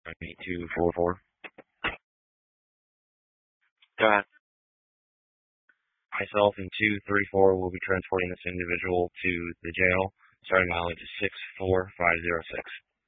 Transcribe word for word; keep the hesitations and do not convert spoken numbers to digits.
eight two four four. Go ahead. Myself and two three four will be transporting this individual to the jail. Starting mileage is six four five zero six.